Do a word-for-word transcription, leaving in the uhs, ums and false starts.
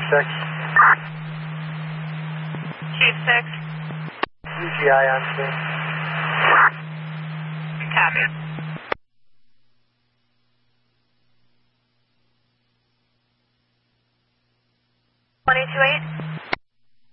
six. Chief six. U G I on scene. Copy. twenty-two eight.